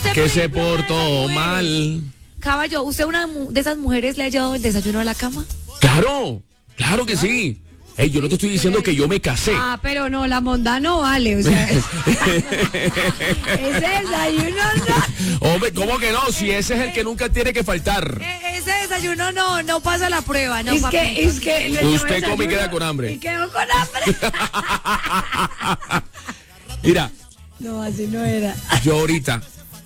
que se portó mal. Caballo, ¿usted una de esas mujeres le ha llevado el desayuno a la cama? Claro, claro que sí. Hey, yo no te estoy diciendo que yo me casé. Ah, pero no, la monda no vale, o sea. Ese desayuno no. Hombre, ¿cómo que no? Si ese es el que nunca tiene que faltar. Ese desayuno no pasa la prueba, no, Es papi. que Usted come y queda con hambre. Y quedó con hambre. Mira, No, así no era. yo ahorita,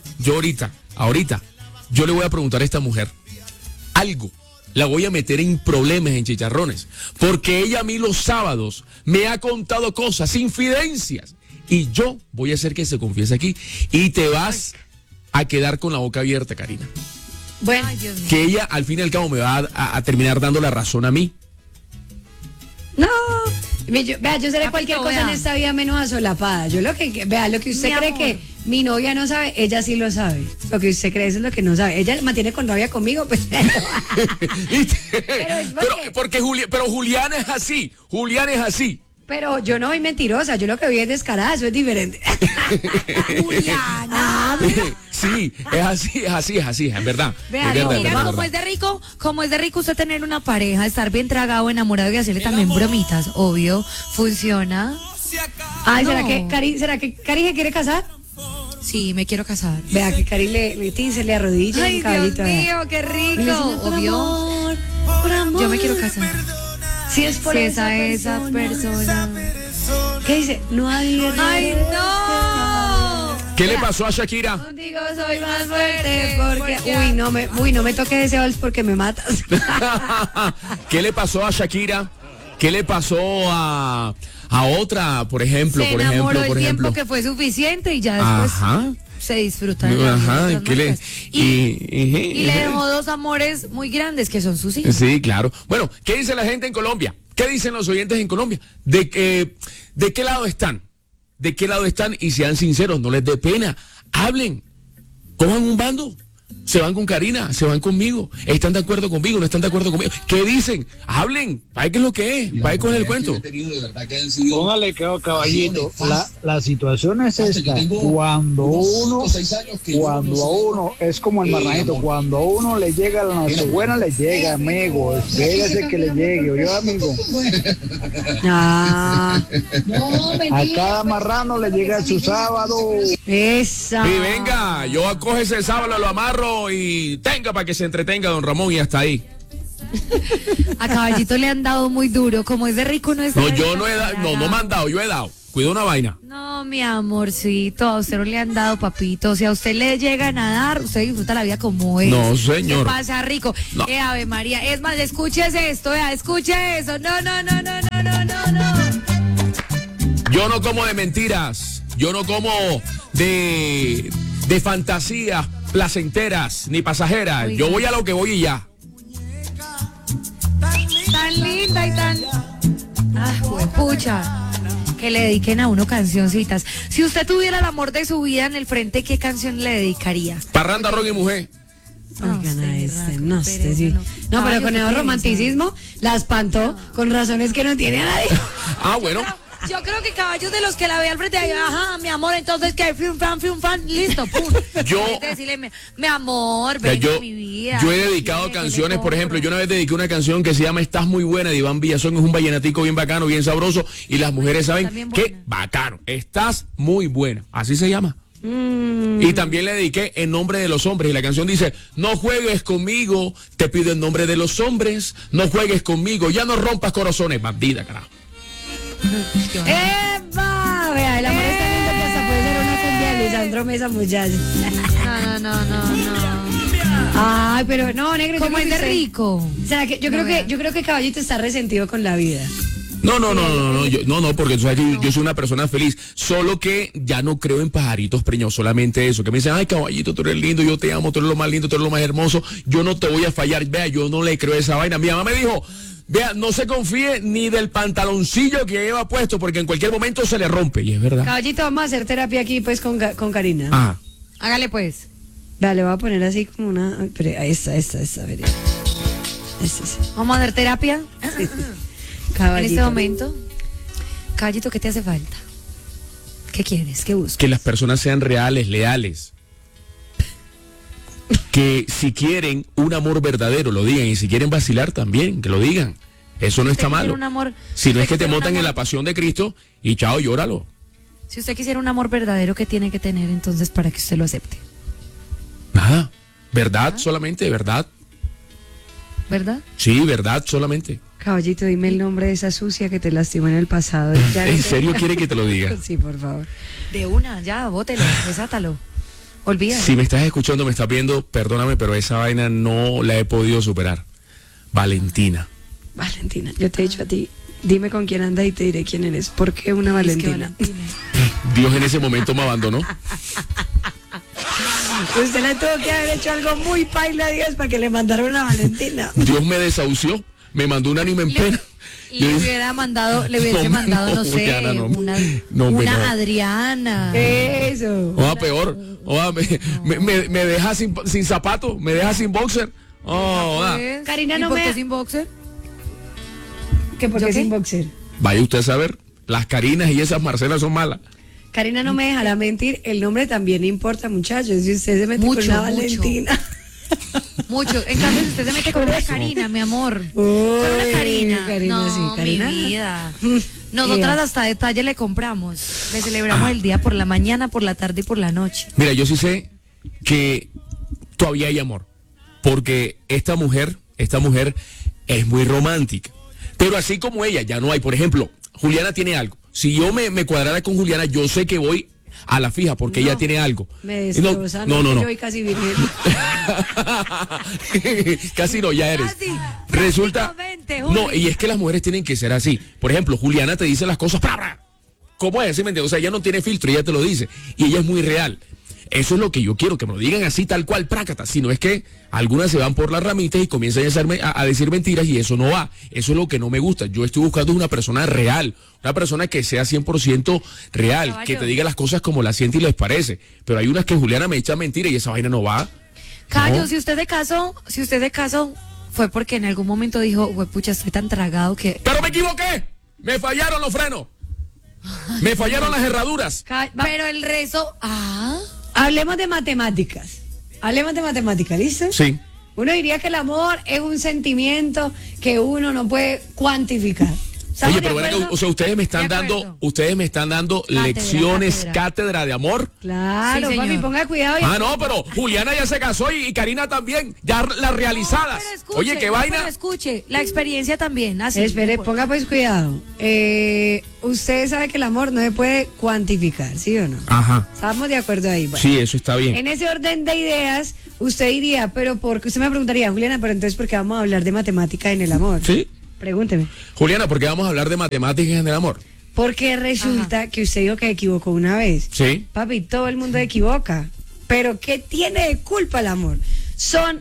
yo le voy a preguntar a esta mujer algo. La voy a meter en problemas, en chicharrones. Porque ella a mí los sábados me ha contado cosas, infidencias. Y yo voy a hacer que se confiese aquí. Y te vas a quedar con la boca abierta, Karina. Bueno, Ay, Dios mío. Que ella al fin y al cabo me va a terminar dando la razón a mí. no. Vea, yo seré Papito, cualquier cosa vea. en esta vida menos asolapada. Yo lo que, vea, lo que usted Mi cree amor. que mi novia no sabe, ella sí lo sabe. Lo que usted cree eso es lo que no sabe. Ella mantiene con rabia conmigo, pues. pero, pero Juliana es así. Juliana es así. Pero yo no soy mentirosa, yo lo que vi es descarada, eso es diferente. Juliana. Sí, es así, es verdad. Vea, es verdad, no, es Mira, verdad, como es es de rico, usted tener una pareja, estar bien tragado, enamorado y hacerle también bromitas, obvio, funciona. Ay, No. ¿será que Cari se quiere casar? Sí, me quiero casar. Vea que Cari se le arrodilla Ay, en caballito. Dios mío, qué rico, obvio. Por amor. Yo me quiero casar. Si es por Si esa esa persona. ¿Qué dice? No hay ¡Ay, no! ¿Qué le pasó a Shakira? Contigo soy más fuerte porque... Uy, no me toques ese vals porque me matas. ¿Qué le pasó a Shakira? ¿Qué le pasó a otra, por ejemplo? Se Por enamoró ejemplo, por el ejemplo. tiempo que fue suficiente y ya después Ajá. se disfruta de la vida Ajá, de otras ¿qué le- marcas. Y le dejó dos amores muy grandes que son sus hijos. Sí, claro. Bueno, ¿qué dice la gente en Colombia? ¿Qué dicen los oyentes en Colombia? ¿De qué lado están? ¿De qué lado están? Y sean sinceros, no les dé pena. Hablen. Cojan un bando. Se van con Karina, se van conmigo. ¿Están de acuerdo conmigo? ¿No están de acuerdo conmigo? ¿Qué dicen? Hablen. ¿Para qué es lo que es? ¿Para qué con el cuento? Póngale quedó caballito. La situación es esta. Cuando a uno es como el marranito, cuando a uno le llega la nochebuena, le llega, amigo. Espérese que le llegue, ¿oyó, amigo? Ah, A cada marrano le llega su sábado. esa. Y venga, yo acoge ese sábado, lo amarro y tenga para que se entretenga don Ramón y hasta ahí. A Caballito le han dado muy duro. Como es de rico, no es de No, yo rico, no he dado, ya. no me han dado, yo he dado. Cuido una vaina. No, mi amorcito, a usted no le han dado, papito. Si a usted le llegan a dar, usted disfruta la vida como es. No, señor. Se pasa rico. No. Ave María. Es más, escúchese esto, escuche eso. No. Yo no como de mentiras. Yo no como de fantasías placenteras ni pasajeras. Oiga. Yo voy a lo que voy y ya. Tan linda y tan... pucha. Que le dediquen a uno cancioncitas. Si usted tuviera el amor de su vida en el frente, ¿qué canción le dedicaría? Parranda, rock y mujer. Oigan a usted, no, este sí. No, pero con el romanticismo la espantó con razones que no tiene a nadie. Ah, bueno. Yo creo que Caballos de los que la ve al frente, ajá, mi amor, entonces que fium fan, listo, pum. Yo- Hay que decirle, mi amor, O sea, ven yo, mi vida. yo he dedicado ¿Qué le canciones, por ejemplo, compro? yo una vez dediqué una canción que se llama Estás muy buena de Iván Villazón, es un vallenatico bien bacano, bien sabroso, y las mujeres saben Está bien que buena. bacano, estás muy buena, así se llama. Y también le dediqué En nombre de los hombres, y la canción dice, no juegues conmigo, te pido en nombre de los hombres, no juegues conmigo, ya no rompas corazones, bandida, carajo. ¡Eva! Vea, el amor es tan lindo que hasta puede ser una cumbia de Lisandro Mesa, muchachos. No. Ay, pero no, negro. yo Como creo es de que usted- rico. O sea, que yo creo que Caballito está resentido con la vida. No, porque tú sabes que yo soy una persona feliz, solo que ya no creo en pajaritos preñados, solamente eso, que me dicen, ay, caballito, tú eres lindo, yo te amo, tú eres lo más lindo, tú eres lo más hermoso, yo no te voy a fallar, vea, yo no le creo esa vaina. Mi mamá me dijo, vea, no se confíe ni del pantaloncillo que lleva puesto, porque en cualquier momento se le rompe, y es verdad. Caballito, vamos a hacer terapia aquí pues con Karina. Ah, Hágale pues. Vale, voy a poner así como una... Pero esta, veré. Esta. Vamos a hacer terapia en Caballito. este momento. Caballito, ¿qué te hace falta? ¿Qué quieres? ¿Qué buscas? que las personas sean reales, leales. que si quieren un amor verdadero, lo digan. Y si quieren vacilar también, que lo digan. Eso no está malo. Si no es que te montan en la pasión de Cristo y chao, llóralo. Si usted quisiera un amor verdadero, ¿qué tiene que tener entonces para que usted lo acepte? Nada. ¿Verdad solamente? ¿Verdad? ¿Verdad? Sí, verdad solamente. Caballito, dime el nombre de esa sucia que te lastimó en el pasado. Ya ¿En no- serio quiere que te lo diga? Sí, por favor. De una, ya, bótelo, desátalo. Olvídalo. Si me estás escuchando, me estás viendo, perdóname, pero esa vaina no la he podido superar. Valentina. Valentina, yo te he dicho a ti, dime con quién andas y te diré quién eres. ¿Por qué una Valentina? Dios en ese momento me abandonó. Usted le tuvo que haber hecho algo muy paila a Dios para que le mandara una Valentina. Dios me desahució, me mandó un ánimo en pena. Y le hubiese mandado, no sé, Juliana, no. una No, hombre, no. Adriana. Eso. Oa, peor. Oa, me deja sin zapato, me deja sin boxer. Oh, oa. Pues, Karina, ¿y no por me- qué sin boxer? ¿Qué por ¿Yo qué qué? sin boxer? Vaya usted a saber, las Carinas y esas Marcelas son malas. Karina no me dejará mentir, el nombre también importa, muchachos. Si usted se mete Mucho, con una mucho. Valentina. Mucho. En cambio, si usted se mete con una Karina, mi amor. Uy, Con una Karina. Karina, No, sí, Karina. mi vida. Nosotras hasta detalle le compramos. Le celebramos el día por la mañana, por la tarde y por la noche. Mira, yo sí sé que todavía hay amor, porque esta mujer es muy romántica, pero así como ella, ya no hay. Por ejemplo, Juliana tiene algo. Si yo me cuadrara con Juliana, yo sé que voy a la fija, porque ella tiene algo. Me destroza, No. Yo voy casi virgen. Casi no, ya eres. Casi, Resulta. prácticamente, Juli. No, y es que las mujeres tienen que ser así. Por ejemplo, Juliana te dice las cosas. ¿Cómo es? ¿Sí me entiendes? O sea, ella no tiene filtro, ella te lo dice. Y ella es muy real. Eso es lo que yo quiero, que me lo digan así, tal cual, prácata. Si no es que algunas se van por las ramitas y comienzan a decir mentiras, y eso no va. Eso es lo que no me gusta. Yo estoy buscando una persona real, una persona que sea 100% real, Caballo. que te diga las cosas como las siente y les parece. Pero hay unas que Juliana me echa mentiras y esa vaina no va. Cayo, No. si usted de caso fue porque en algún momento dijo, pucha, estoy tan tragado que... Pero me equivoqué. Me fallaron los frenos. Me fallaron las herraduras. Pero el rezo... Hablemos de matemáticas. ¿Listo? Sí. Uno diría que el amor es un sentimiento que uno no puede cuantificar. ¿Estamos Oye, de pero ven acá, acuerdo? o sea, ustedes me están De dando, acuerdo. lecciones, cátedra de amor. Claro, Sí, papi, señor. ponga cuidado. Ah, no, pero Juliana ya se casó y Karina también, ya las realizadas. Pero escuche, Oye, qué vaina. pero escuche, la experiencia también. Así, Espere, ponga pues cuidado. Usted sabe que el amor no se puede cuantificar, ¿sí o no? Ajá. Estamos de acuerdo ahí. Bueno, Sí, eso está bien. en ese orden de ideas, usted diría, pero porque usted me preguntaría, Juliana, pero entonces, ¿por qué vamos a hablar de matemática en el amor? Sí. Pregúnteme. Juliana, ¿por qué vamos a hablar de matemáticas en el amor? Porque resulta que usted dijo que equivocó una vez. Sí. Papi, todo el mundo equivoca. Pero ¿qué tiene de culpa el amor? Son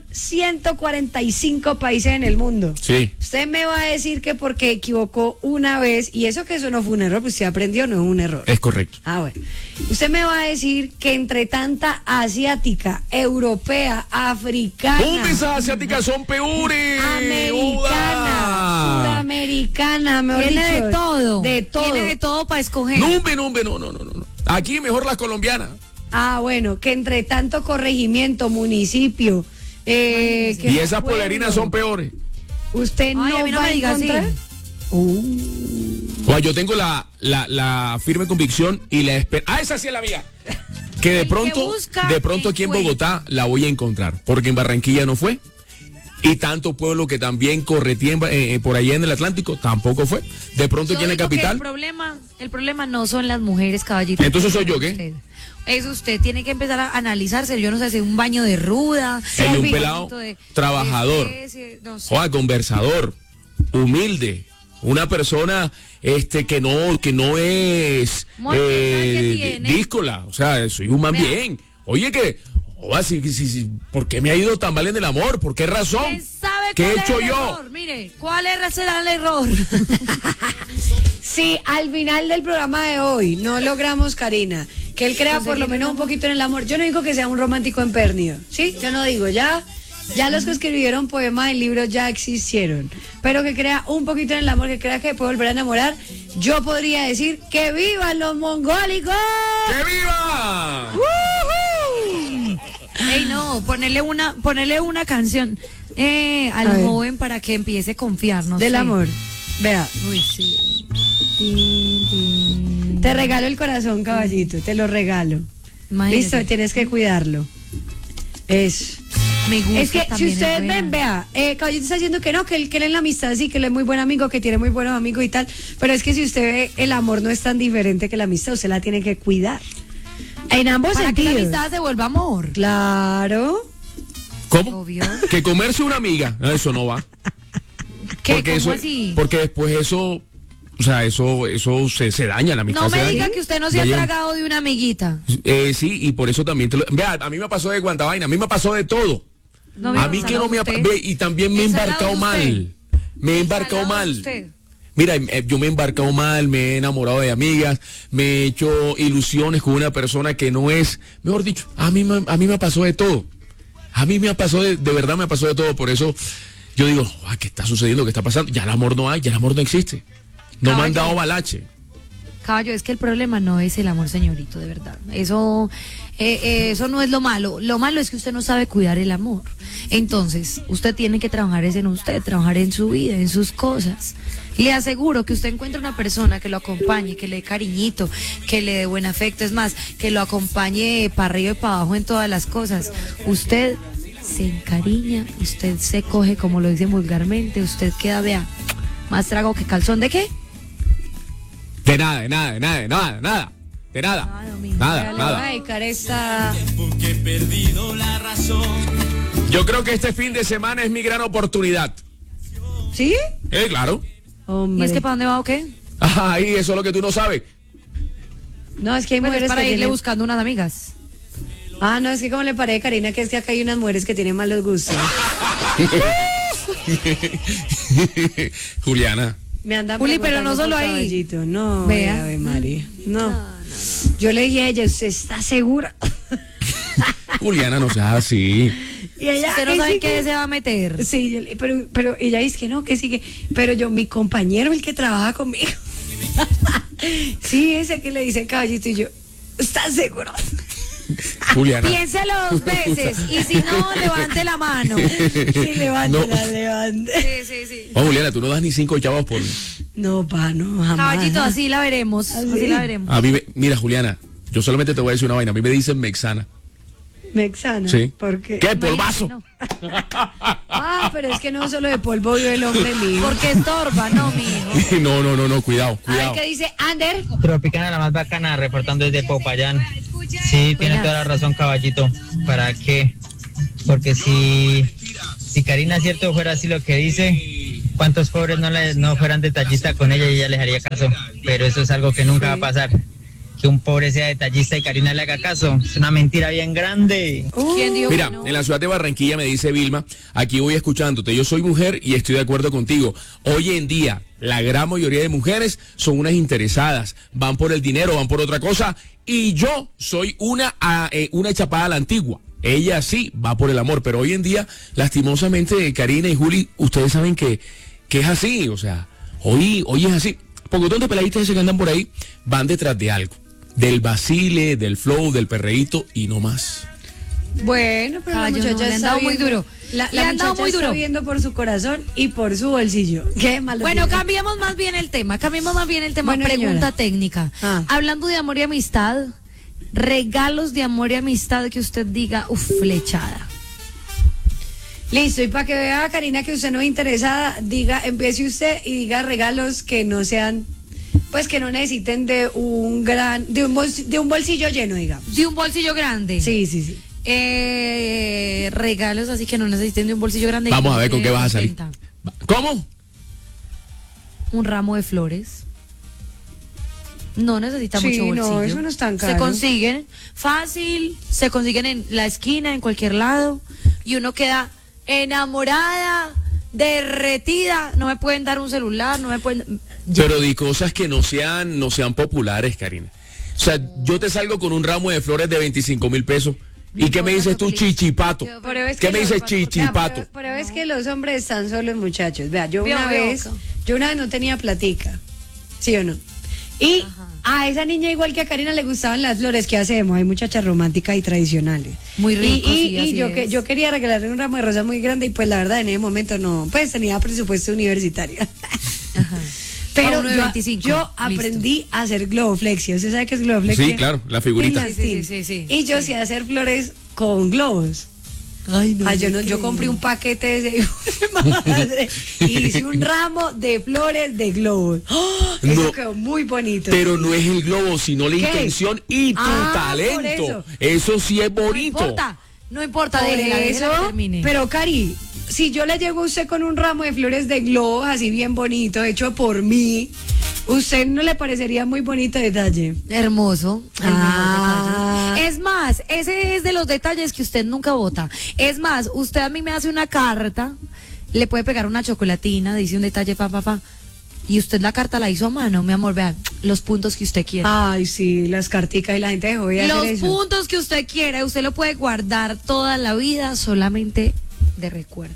145 países en el mundo. Sí. Usted me va a decir que porque equivocó una vez, y eso que eso no fue un error, pues usted aprendió, no es un error. Es correcto. Ah, bueno. Usted me va a decir que entre tanta asiática, europea, africana, Esas asiáticas son peores. americana, sudamericana, mejor Tiene dicho, de todo. De todo. Tiene de todo para escoger. No. Aquí mejor las colombianas. Ah, bueno, que entre tanto corregimiento, municipio, que Y esas pueblo, polerinas son peores. Usted Ay, no a mí no va me a diga así. encontrar. Bueno, yo tengo la firme convicción y la espera. Ah, esa sí es la mía. Que de El que pronto, busca, aquí en encuentra. Bogotá la voy a encontrar, porque en Barranquilla no fue. Y tanto pueblo que también corretía por allá en el Atlántico tampoco fue. De pronto Yo tiene digo que capital. el problema no son las mujeres, caballito. Entonces soy yo, ¿qué? Usted. Es usted, tiene que empezar a analizarse. Yo no sé, hacer un baño de ruda. Hay un un pelado poquito de trabajador, especie, no sé. joda, conversador, humilde, una persona que no es Muy bien, ¿qué tiene? díscola, o sea, soy un man Vea. bien. Oye, que joda, sí, ¿por qué me ha ido tan mal en el amor? ¿Por qué razón? ¿Quién sabe ¿Qué he cuál es hecho el yo? error? Mire, ¿cuál será el error? Si al final del programa de hoy no logramos, Karina, que él crea por lo menos un poquito en el amor, yo no digo que sea un romántico empedernido, ¿sí? Yo no digo, ya los que escribieron poemas y libros ya existieron, pero que crea un poquito en el amor, que crea que puede volver a enamorar, yo podría decir que vivan los mongólicos. ¡Que viva! Ey, no, ponerle una canción al joven para que empiece a confiar, no Del sé. amor. Vea, Uy, sí. te regalo el corazón, caballito, te lo regalo. Imagínese. Listo, tienes que cuidarlo. Eso. Me gusta Es que si también, ustedes es buena. ven, vea, Caballito está diciendo que no, que él en la amistad sí, que él es muy buen amigo, que tiene muy buenos amigos y tal, pero es que si usted ve, el amor no es tan diferente que la amistad, usted la tiene que cuidar. En ambos Para que la sentidos. amistad se vuelva amor. Claro. ¿Cómo? Obvio. Que comerse una amiga, no, eso no va. ¿Qué? Porque ¿Cómo eso, así? porque después eso, o sea, eso se daña, la amistad No se me daña. diga que usted no se ha Ya llega- tragado de una amiguita. Sí, y por eso también vea, a mí me pasó de cuanta vaina, a mí me pasó de todo. No, A mí que no me ha ve, y también me he embarcado mal. Me he embarcado mal. Usted. Mira, yo me he embarcado mal, me he enamorado de amigas, me he hecho ilusiones con una persona que no es, mejor dicho, a mí me pasó de todo. A mí me pasó de verdad me pasó de todo, por eso yo digo, ¿qué está sucediendo? ¿Qué está pasando? Ya el amor no hay, ya el amor no existe. No me han dado balache. Caballo, es que el problema no es el amor, señorito, de verdad. Eso no es lo malo. Lo malo es que usted no sabe cuidar el amor. Entonces, usted tiene que trabajar en usted, trabajar en su vida, en sus cosas. Le aseguro que usted encuentra una persona que lo acompañe, que le dé cariñito, que le dé buen afecto, es más, que lo acompañe para arriba y para abajo en todas las cosas. Usted se encariña, usted se coge, como lo dicen vulgarmente, usted queda, vea, más trago que calzón. ¿De qué? De nada. De nada, Domingo. Le voy a nada. dedicar esta. Yo creo que este fin de semana es mi gran oportunidad. ¿Sí? Claro. Hombre. ¿Y es que para dónde va o qué? Ay, eso es lo que tú no sabes. No, es que hay Pues es mujeres para que irle tienen... buscando unas amigas. Ah, no, es que como le parece, Karina, que es que acá hay unas mujeres que tienen malos gustos. Juliana. Me andan Juli, pero no preguntando solo por ahí. Caballito. No, Vea. Ave María. No. Yo le dije a ella, ¿usted está segura? Juliana, no seas así. Y ella, Usted no "Ay, sabe sí en qué se va a meter. Sí, pero ella dice que no, que sí, pero yo, mi compañero, el que trabaja conmigo. Sí, ese que le dice Caballito y yo, ¿estás seguro? Juliana. Piénselo 2 veces y si no, levante la mano. Sí, levántela, No. levante. Sí. Oh, Juliana, tú no das ni 5 chavos por... No, pa, no, jamás. Caballito, así la veremos. Así la veremos. A mí mira, Juliana, yo solamente te voy a decir una vaina. A mí me dicen Mexana. Mexana. Sí. ¿Por qué? ¿Qué? Polvazo. No, Ah, pero es que no solo de polvo vive el hombre mío. porque estorba, no, mijo. No, cuidado, A ver cuidado. qué dice Ander. Tropicana, la más bacana, reportando desde Popayán. Sí, tiene toda la razón, Caballito. ¿Para qué? Porque si Karina cierto fuera así lo que dice, ¿cuántos pobres no fueran detallistas con ella y ella les haría caso? Pero eso es algo que nunca va a pasar. Que un pobre sea detallista y Karina le haga caso. Es una mentira bien grande. ¿Quién dijo Mira, que no? en la ciudad de Barranquilla me dice Vilma, aquí voy escuchándote, yo soy mujer y estoy de acuerdo contigo. Hoy en día, la gran mayoría de mujeres son unas interesadas, van por el dinero, van por otra cosa, y yo soy una chapada a la antigua. Ella sí va por el amor, pero hoy en día, lastimosamente, Karina y Juli, ustedes saben que es así, o sea, hoy es así. Porque donde peladitas que andan por ahí van detrás de algo. Del vacile, del flow, del perreíto y no más. Bueno, pero la Caballo, muchacha no, le han está dado muy viendo- duro. La Le han dado muchacha muy está duro. viendo por su corazón y por su bolsillo. Qué malo. Bueno, tiene. cambiemos más bien el tema. Bueno, Pregunta señora. técnica. Ah. Hablando de amor y amistad, regalos de amor y amistad que usted diga, flechada. Listo, y para que vea, Karina, que usted no es interesada, empiece usted y diga regalos que no sean, pues que no necesiten de un bolsillo lleno, digamos. De un bolsillo grande. Sí. Regalos así que no necesiten de un bolsillo grande. Vamos a ver con qué vas a salir. Cuenta. ¿Cómo? Un ramo de flores. No necesita Sí, mucho bolsillo. no, eso no es tan caro. Se consiguen fácil, se consiguen en la esquina, en cualquier lado, y uno queda enamorada, derretida. No me pueden dar un celular, no me pueden. Pero di cosas que no sean populares, Karina. O sea, yo te salgo con un ramo de flores de 25,000 pesos. ¿Y qué me dices tú, chichipato? Pero es ¿Qué que me los- dices, chichipato? Pero es que los hombres están solos, muchachos. Vea, yo Vio, una vio, vez acá. no tenía platica, ¿sí o no? Y a esa niña, igual que a Karina, le gustaban las flores. ¿Qué hacemos? Hay muchachas románticas y tradicionales. Muy rico, sí, Y así es. yo quería regalarle un ramo de rosas muy grande y pues la verdad en ese momento no, pues tenía presupuesto universitario. Ajá. Pero A uno de 25, yo listo. aprendí a hacer globoflexia. ¿Usted sabe qué es globoflexia? Sí, claro, la figurita. Sí. Y yo sé hacer flores con globos. Ay, no. Yo compré un paquete de ese madre, y hice un ramo de flores de globos. ¡Oh! Eso No, quedó muy bonito. Pero no es el globo, sino la ¿Qué? intención y tu Por talento. eso. Eso sí es No bonito. importa, Por déjela que eso, termine. pero Cari, si yo le llego a usted con un ramo de flores de globos así bien bonito, hecho por mí, ¿usted no le parecería muy bonito detalle? Hermoso. El mejor Ah. detalle. Es más, ese es de los detalles que usted nunca vota. Es más, usted a mí me hace una carta, le puede pegar una chocolatina, dice un detalle, pa. Y usted la carta la hizo a mano, mi amor, vean, los puntos que usted quiera. Ay, sí, las carticas y la gente dejó de Los hacer eso. puntos que usted quiera, usted lo puede guardar toda la vida solamente de recuerdo.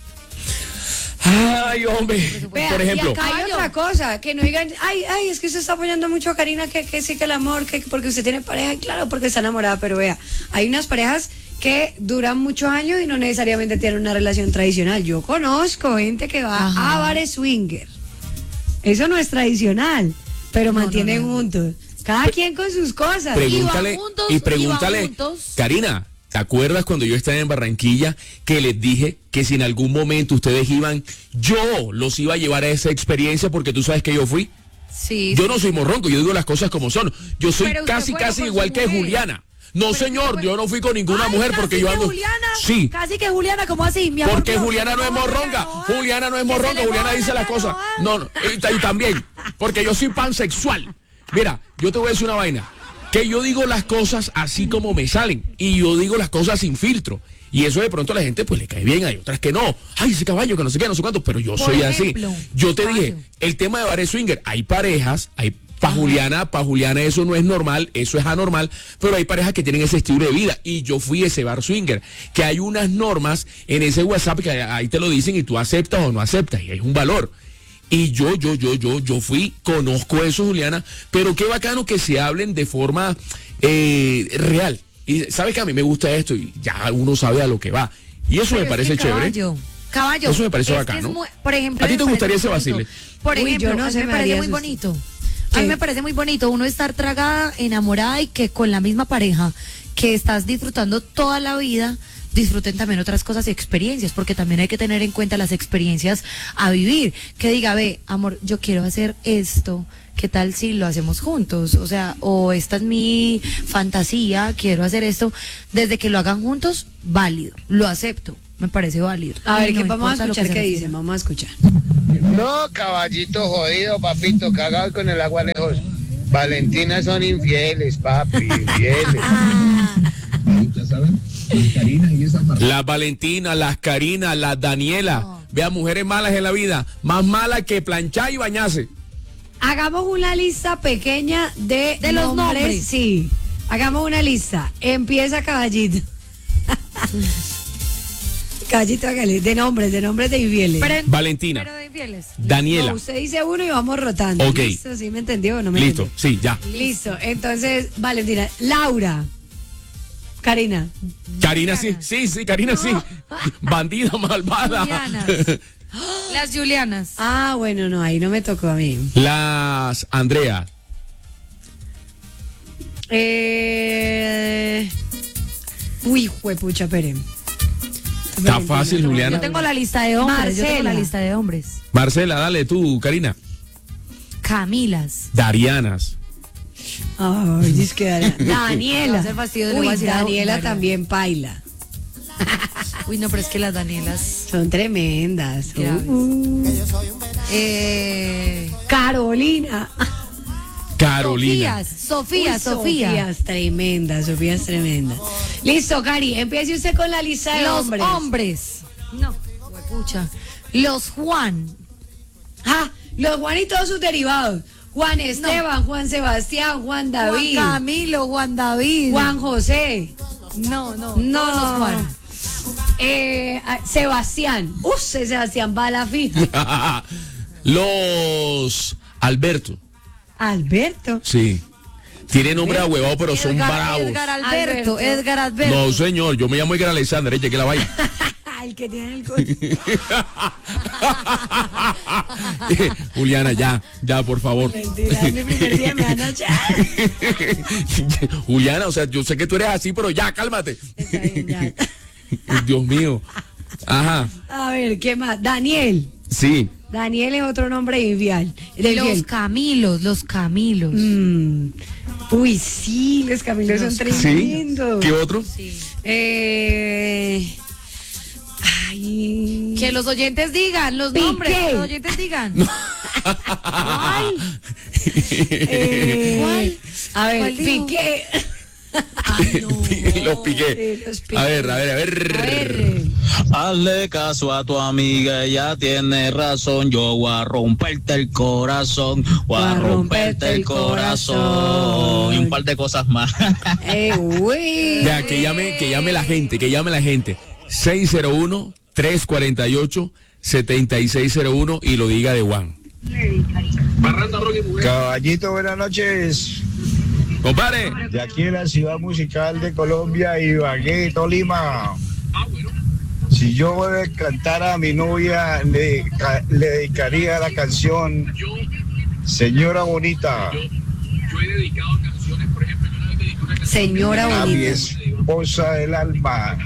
Ay, hombre. Vea, Por ejemplo, y acá hay otra cosa, que no digan, ay, es que usted está apoyando mucho a Karina, que sí que el amor, que porque usted tiene pareja, y claro, porque está enamorada, pero vea, hay unas parejas que duran muchos años y no necesariamente tienen una relación tradicional. Yo conozco gente que va Ajá. a bares swinger. Eso no es tradicional, pero No, mantienen no. juntos. Cada quien con sus cosas. pregúntale juntos, y y pregúntale, van juntos. Karina, ¿te acuerdas cuando yo estaba en Barranquilla que les dije que si en algún momento ustedes iban, yo los iba a llevar a esa experiencia porque tú sabes que yo fui? Sí. Yo no soy morronco, yo digo las cosas como son. Yo soy Pero usted casi fue con su igual que mujer. Juliana. No, Pero señor, usted fue- yo no fui con ninguna Ay, mujer casi porque yo que ando. Juliana, Sí. Casi que Juliana, ¿cómo así? Mi amor, Porque no, Juliana no es morronga. no, Juliana no es que se morronga. le Juliana moja dice la las cosas. cara, No, y también. Porque yo soy pansexual. Mira, yo te voy a decir una vaina. Que yo digo las cosas así como me salen. Y yo digo las cosas sin filtro. Y eso de pronto a la gente pues le cae bien. Hay otras que no. Ay, ese caballo que no sé qué, no sé cuánto. Pero yo Por soy ejemplo, así. Yo te dije, caballo. el tema de bares swinger. Hay parejas, hay. Para Juliana eso no es normal, eso es anormal, pero hay parejas que tienen ese estilo de vida y yo fui ese bar swinger, que hay unas normas en ese WhatsApp que ahí te lo dicen y tú aceptas o no aceptas y es un valor. Y yo fui, conozco eso, Juliana, pero qué bacano que se hablen de forma real. Y sabes que a mí me gusta esto y ya uno sabe a lo que va. Y eso Pero me es parece que chévere. Caballo. Eso me parece es que bacano. es muy- por ejemplo, ¿A ti te me gustaría parece ese muy bonito. vacile? Por Uy, ejemplo, yo no a mí sé, me me parece daría muy susto. bonito. A mí ¿Qué? me parece muy bonito uno estar tragada, enamorada y que con la misma pareja que estás disfrutando toda la vida, disfruten también otras cosas y experiencias, porque también hay que tener en cuenta las experiencias a vivir. Que diga, ve, amor, yo quiero hacer esto, ¿qué tal si lo hacemos juntos? O sea, o esta es mi fantasía, quiero hacer esto. Desde que lo hagan juntos, válido, lo acepto, me parece válido. A ver, Y ¿qué no vamos a importa lo que escuchar se qué refiera. dicen? Vamos a escuchar. No, caballito jodido, papito, cagado con el agua lejos. Valentinas son infieles, papi, infieles. Las Valentina, las Karina, las Daniela. No. Vea, mujeres malas en la vida. Más malas que planchar y bañarse. Hagamos una lista pequeña de los nombres. Sí, hagamos una lista. Empieza Caballito. Caballito, hágale. De nombres de infieles. Valentina. Pero de infieles. Daniela. No, usted dice uno y vamos rotando. Ok. ¿Listo? ¿Sí me entendió o no me Listo, entendió? sí, ya. Listo. Entonces, Valentina. Laura. Karina. Karina sí, Karina sí. Bandida malvada. Julianas. Las Julianas. Ah, bueno, no, ahí no me tocó a mí. Las Andrea. Uy, juepucha, espere. Está fácil, Juliana. Yo tengo la lista de hombres. Yo tengo Marcela. la lista de hombres. Marcela, dale tú, Karina. Camilas. Darianas. Ay, es que Daniela. Va a ser fastidioso, le Uy, voy a decir a Daniela Mario. también paila. Uy, no, pero es que las Danielas. Son tremendas. Graves. Carolina. Carolina. Sofías. Sofías tremendas. Listo, Cari, empiece usted con la lista de Los hombres. hombres. No, huepucha. Los Juan. Ah, los Juan y todos sus derivados. Juan Esteban, Juan Sebastián, Juan David, Juan Camilo, Juan David. Juan José. No. No, Todos los Juan. Sebastián. Ese Sebastián va a la fija. Los Alberto. Alberto. Sí. Tiene nombre ahuevado, pero son bravos. Edgar Alberto. No, señor, yo me llamo Edgar Alexander, que la vaya. El que tiene el coche. Juliana, ya, por favor. Mentira, es mi primer día, me van a echar. Juliana, o sea, yo sé que tú eres así, pero ya, cálmate. Está bien, ya. Dios mío. Ajá. A ver, ¿qué más? Daniel. Sí. Daniel es otro nombre infiel. Los Camilos. Uy, sí, los Camilos son ¿Sí? tremendos. ¿Qué otro? Ay. Que los oyentes digan los Piqué. nombres, que los oyentes digan. ¿Cuál? ¿Cuál? A ver, ¿Cuál dijo? Piqué. Ay, no. Los piqué. Sí, los piqué. A ver. A ver. Hazle caso a tu amiga, ella tiene razón. Yo voy a romperte el corazón, voy a romperte el corazón. Y un par de cosas más. Uy. Ya, que llame la gente. 601-348-7601 y lo diga de Juan. Caballito, buenas noches. Compadre. De aquí en la ciudad musical de Colombia, Ibagué, Tolima. Si yo cantara a mi novia, le dedicaría la canción Señora Bonita. Señora A mi bonita. esposa del alma.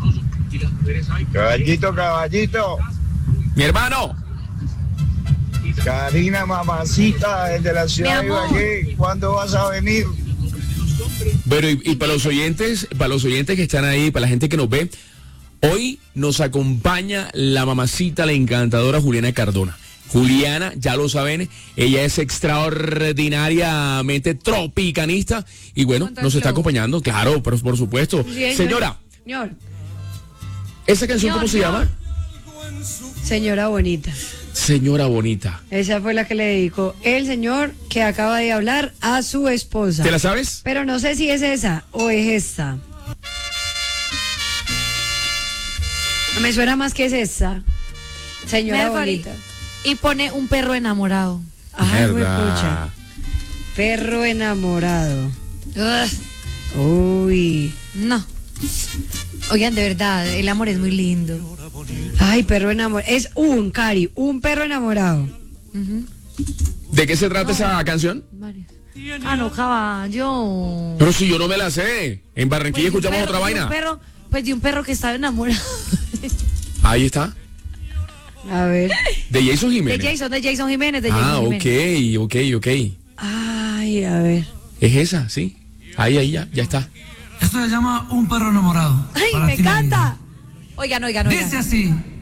Caballito. Mi hermano. Karina, mamacita, desde la ciudad de Mi amor. Ibagué, ¿cuándo vas a venir? Bueno, y para los oyentes que están ahí, para la gente que nos ve, hoy nos acompaña la mamacita, la encantadora Juliana Cardona. Juliana, ya lo saben, ella es extraordinariamente tropicanista y bueno, nos está acompañando, claro, pero por supuesto. Sí, Señora, Señor. ¿esa canción cómo se llama? Señora bonita. Señora Bonita. Esa fue la que le dedicó el señor que acaba de hablar a su esposa. ¿Te la sabes? Pero no sé si es esa o es esta. Me suena más que es esa. Señora Mercury. bonita. Y pone un perro enamorado. Ay, Mierda. huepucha. Perro enamorado. Ugh, Uy. no. Oigan, de verdad, el amor es muy lindo. Ay, perro enamorado. Es un perro enamorado. Ujú. ¿De qué se trata esa canción? Varios. Ah, no, caballo. Pero si yo no me la sé. En Barranquilla Pues de un escuchamos otra perro, vaina. de un perro que estaba enamorado. Ahí está. A ver. De Jason De Jiménez. Jason Jiménez, de Ah, Jason Jiménez. ok. Ay, a ver. Es esa, sí. Ahí, ya está. Esto se llama Un perro enamorado. ¡Ay, Para me ti, encanta! Oigan. Dice así.